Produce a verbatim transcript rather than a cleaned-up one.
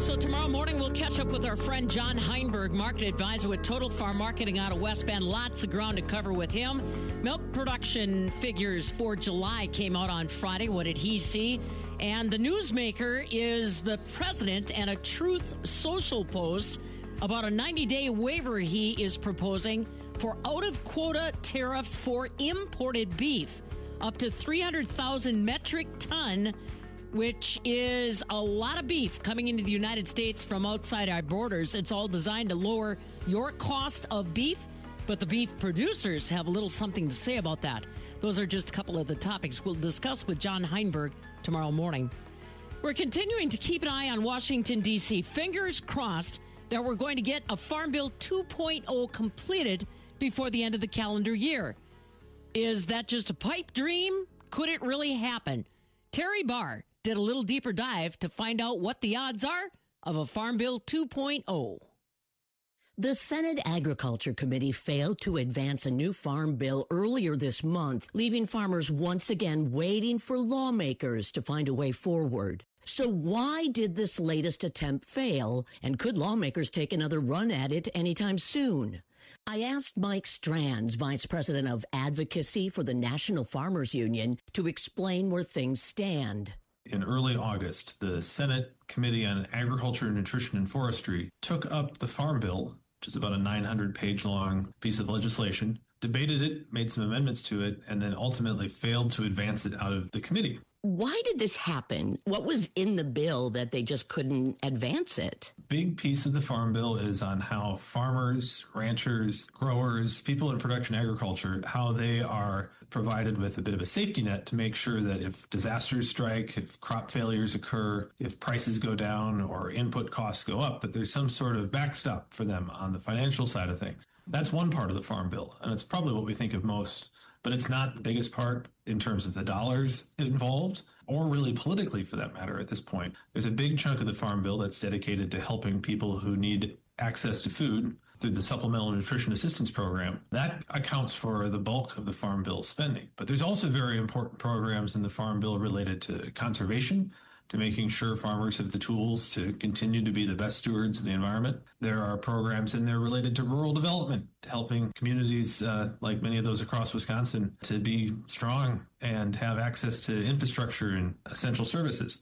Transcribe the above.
So tomorrow morning, we'll catch up with our friend John Heinberg, market advisor with Total Farm Marketing out of West Bend. Lots of ground to cover with him. Milk production figures for July came out on Friday. What did he see? And the newsmaker is the president and a Truth Social post about a ninety-day waiver he is proposing for out-of-quota tariffs for imported beef, up to three hundred thousand metric ton, which is a lot of beef coming into the United States from outside our borders. It's all designed to lower your cost of beef, but the beef producers have a little something to say about that. Those are just a couple of the topics we'll discuss with John Heinberg tomorrow morning. We're continuing to keep an eye on Washington, D C. Fingers crossed that we're going to get a Farm Bill two point oh completed before the end of the calendar year. Is that just a pipe dream? Could it really happen? Terry Barr did a little deeper dive to find out what the odds are of a Farm Bill two point oh. The Senate Agriculture Committee failed to advance a new farm bill earlier this month, leaving farmers once again waiting for lawmakers to find a way forward. So why did this latest attempt fail, and could lawmakers take another run at it anytime soon? I asked Mike Strands, Vice President of Advocacy for the National Farmers Union, to explain where things stand. In early August, the Senate Committee on Agriculture, Nutrition, and Forestry took up the Farm Bill, which is about a nine hundred page long piece of legislation, debated it, made some amendments to it, and then ultimately failed to advance it out of the committee. Why did this happen? What was in the bill that they just couldn't advance it? Big piece of the Farm Bill is on how farmers, ranchers, growers, people in production agriculture, how they are provided with a bit of a safety net to make sure that if disasters strike, if crop failures occur, if prices go down or input costs go up, that there's some sort of backstop for them on the financial side of things. That's one part of the Farm Bill, and it's probably what we think of most. But it's not the biggest part in terms of the dollars involved, or really politically for that matter at this point. There's a big chunk of the Farm Bill that's dedicated to helping people who need access to food through the Supplemental Nutrition Assistance Program. That accounts for the bulk of the Farm Bill spending. But there's also very important programs in the Farm Bill related to conservation, to making sure farmers have the tools to continue to be the best stewards of the environment. There are programs in there related to rural development, helping communities uh, like many of those across Wisconsin to be strong and have access to infrastructure and essential services.